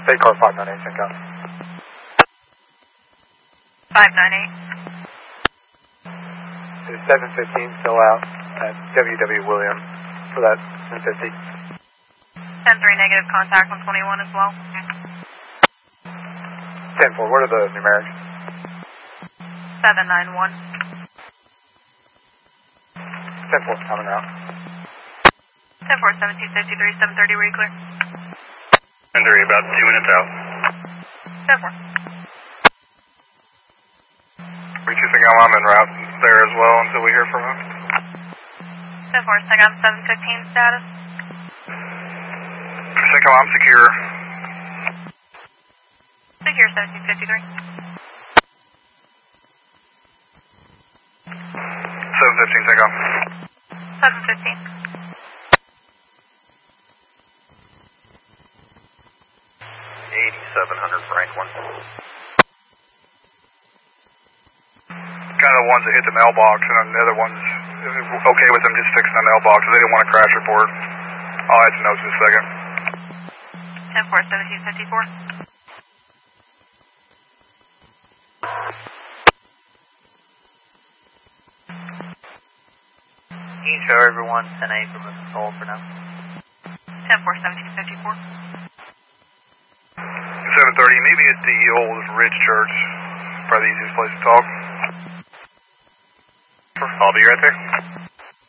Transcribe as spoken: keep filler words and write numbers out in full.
State car five nine eight, Cinco. five nine eight. Is seven fifteen still out at W W William for that ten fifty? ten three negative, contact one twenty-one as well. ten four, what are the numerics? seven nine one. ten four coming out. ten four, seventeen fifty-three, seven thirty, were you clear? ten three, about two minutes out. ten four. Reaching I'm en route there as well until we hear from him. ten four, Saigon seven fifteen status. Second, I'm secure. Secure seventeen fifty-three. seven fifteen, Second. seven fifteen. eighty-seven hundred, Franklin. Kind of the ones that hit the mailbox, and then the other ones, okay with them just fixing the mailbox, so they didn't want a crash report. I'll add some notes in a second. ten four, seventeen fifty-four. Can you show everyone ten eight from the control for now? ten four, seventeen fifty-four. seven thirty, maybe at the old Ridge Church. Probably the easiest place to talk. I'll be right there.